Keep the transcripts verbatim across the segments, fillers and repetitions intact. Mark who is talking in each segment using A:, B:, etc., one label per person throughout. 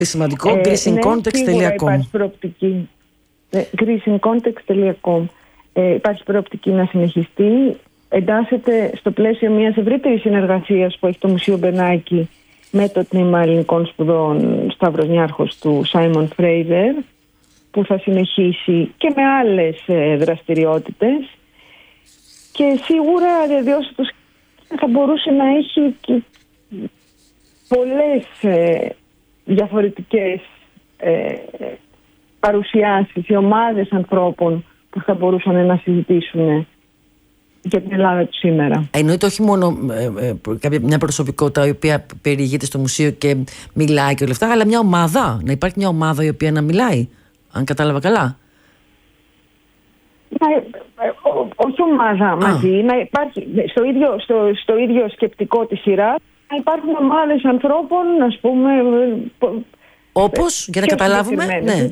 A: Σημαντικό, ε, gracingcontext τελεία com.
B: Ναι, υπάρχει προοπτική. gracingcontext τελεία com. Ε, υπάρχει προοπτική να συνεχιστεί. Εντάσσεται στο πλαίσιο μιας ευρύτερης συνεργασίας που έχει το Μουσείο Μπενάκη με το Τμήμα Ελληνικών Σπουδών Σταύρος Νιάρχος του Σάιμον Φρέιζερ, που θα συνεχίσει και με άλλες ε, δραστηριότητες, και σίγουρα διότι το θα μπορούσε να έχει και πολλές ε, διαφορετικές ε, παρουσιάσεις ή ομάδες ανθρώπων που θα μπορούσαν να συζητήσουν για την Ελλάδα του σήμερα.
A: Εννοείται όχι μόνο ε, ε, κάποια, μια προσωπικότητα η οποία περιηγείται στο μουσείο και μιλάει και όλα αυτά, αλλά μια ομάδα. Να υπάρχει μια ομάδα η οποία να μιλάει, αν κατάλαβα καλά.
B: Να, ε, ό, όχι ομάδα μαζί, να υπάρχει στο ίδιο, στο, στο ίδιο σκεπτικό της σειράς, να υπάρχουν ομάδες ανθρώπων, ας πούμε.
A: Όπως, για να καταλάβουμε, ναι.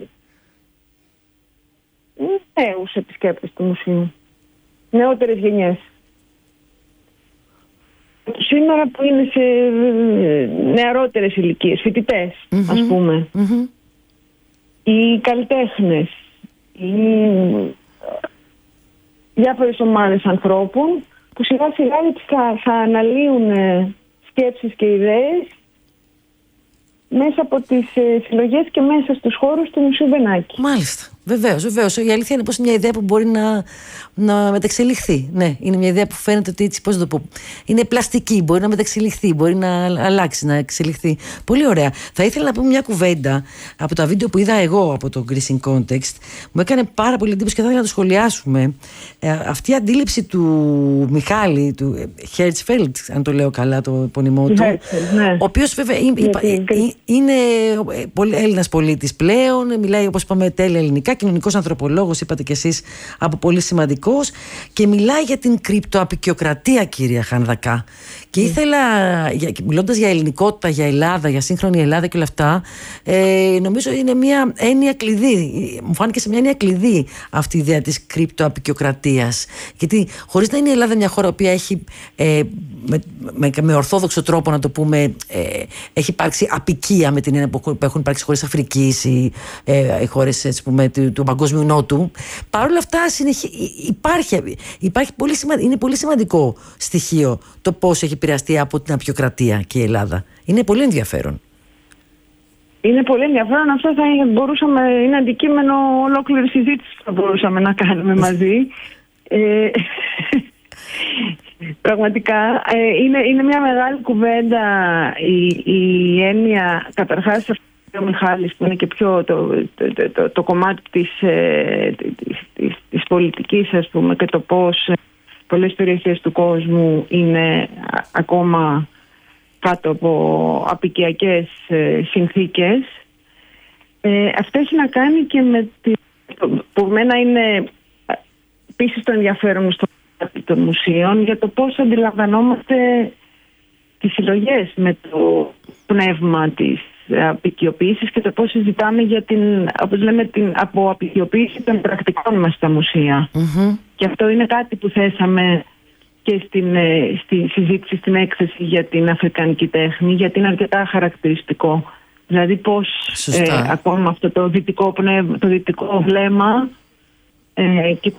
B: Νέους επισκέπτες του μουσείου. Νεότερες γενιές. Σήμερα που είναι σε νεαρότερες ηλικίες, φοιτητές, mm-hmm. ας πούμε. Mm-hmm. Οι καλλιτέχνες, οι διάφορες ομάδες ανθρώπων που σιγά σιγά θα, θα αναλύουν σκέψεις και ιδέες μέσα από τις συλλογές και μέσα στους χώρους του Μουσείου Μπενάκη.
A: Μάλιστα. Βεβαίως, βεβαίως. Η αλήθεια είναι πως είναι μια ιδέα που μπορεί να, να μεταξελιχθεί. Ναι, είναι μια ιδέα που φαίνεται ότι έτσι, πώς να το πω, είναι πλαστική, μπορεί να μεταξελιχθεί, μπορεί να αλλάξει, να εξελιχθεί. Πολύ ωραία. Θα ήθελα να πούμε μια κουβέντα από τα βίντεο που είδα εγώ από το Gracing Context. Μου έκανε πάρα πολύ εντύπωση και θα ήθελα να το σχολιάσουμε. Ε, αυτή η αντίληψη του Μιχάλη, του Χέρτσφελτ, αν το λέω καλά το επώνυμό του,
B: Herzfeld, ναι.
A: Ο οποίος βέβαια είναι, είναι Έλληνας πολίτης πλέον, μιλάει όπως είπαμε τέλεια ελληνικά, κοινωνικός ανθρωπολόγος, είπατε κι εσείς, από πολύ σημαντικός, και μιλάει για την κρυπτοαπικιοκρατία, κυρία Χανδακά. Και ήθελα, μιλώντας για ελληνικότητα, για Ελλάδα, για σύγχρονη Ελλάδα και όλα αυτά, ε, νομίζω είναι μια έννοια κλειδί. Μου φάνηκε σε μια έννοια κλειδί αυτή η ιδέα της κρυπτοαπικιοκρατίας. Γιατί χωρίς να είναι η Ελλάδα μια χώρα που έχει ε, με, με, με ορθόδοξο τρόπο, να το πούμε, ε, έχει υπάρξει απικία με την έννοια που έχουν υπάρξει χώρες Αφρικής ή ε, χώρες, έτσι πούμε, του, του παγκόσμιου νότου. Παρ' όλα αυτά συνεχί, υπάρχει, υπάρχει πολύ σημα, είναι πολύ σημαντικό στοιχείο το πώς έχει επηρεαστεί από την απικιοκρατία και η Ελλάδα. Είναι πολύ ενδιαφέρον.
B: Είναι πολύ ενδιαφέρον. Αυτό θα μπορούσαμε, είναι αντικείμενο ολόκληρη συζήτηση που θα μπορούσαμε να κάνουμε μαζί. ε, πραγματικά ε, είναι, είναι μια μεγάλη κουβέντα η, η έννοια, καταρχάς ο Μιχάλης, που είναι και πιο το, το, το, το, το κομμάτι της, ε, της, της, της πολιτικής, ας πούμε, και το πώς πολλές περιοχές του κόσμου είναι ακόμα κάτω από απικιακές ε, συνθήκες. Ε, αυτό έχει να κάνει και με τη, που μένα είναι επίσης το ενδιαφέρον στο κομμάτι των μουσείων, για το πώς αντιλαμβανόμαστε τις συλλογές με το πνεύμα της απικιοποίησης και το πώς συζητάμε για την, όπως λέμε, την αποαπικιοποίηση των πρακτικών μας στα μουσεία. Mm-hmm. Και αυτό είναι κάτι που θέσαμε και στην, στη συζήτηση, στην έκθεση για την αφρικανική τέχνη, γιατί είναι αρκετά χαρακτηριστικό. Δηλαδή πώς ε, ακόμα αυτό το δυτικό πνεύμα, το δυτικό βλέμμα ε, και,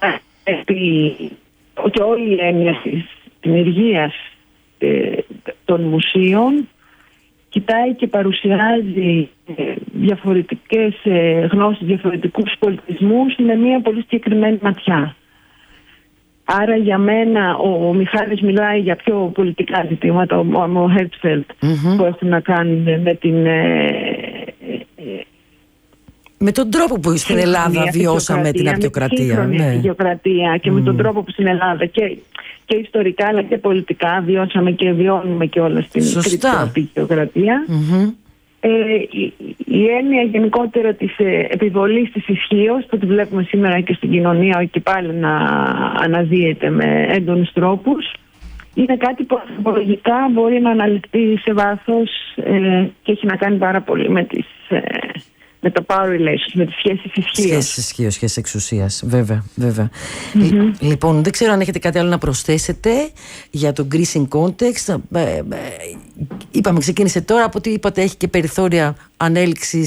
B: και όλη η έννοια της δημιουργίας ε, των μουσείων κοιτάει και παρουσιάζει διαφορετικές γνώσεις, διαφορετικούς πολιτισμούς με μια πολύ συγκεκριμένη ματιά. Άρα για μένα ο, ο Μιχάλης μιλάει για πιο πολιτικά ζητήματα, ο, ο Herzfeld, mm-hmm. που έχουν να κάνουν με την... Ε, ε,
A: με τον τρόπο που στην Ελλάδα βιώσαμε την απικιοκρατία.
B: Με την απικιοκρατία και mm. με τον τρόπο που στην Ελλάδα και, και ιστορικά αλλά και πολιτικά βιώσαμε και βιώνουμε και όλα στην απικιοκρατία. Mm-hmm. Ε, η, η έννοια γενικότερα της ε, επιβολής της ισχύως, που τη βλέπουμε σήμερα και στην κοινωνία και πάλι να αναδύεται με έντονους τρόπους, είναι κάτι που ανθρωπολογικά μπορεί να αναλυθεί σε βάθος ε, και έχει να κάνει πάρα πολύ με τις... Ε, με το power relations, με τις σχέσεις ισχύως.
A: Σχέσεις ισχύως, σχέσεις εξουσίας, βέβαια, βέβαια. Mm-hmm. Λοιπόν, δεν ξέρω αν έχετε κάτι άλλο να προσθέσετε για το Gracing Context. Ε, ε, είπαμε, ξεκίνησε τώρα, από ό,τι είπατε έχει και περιθώρια ανέλυξης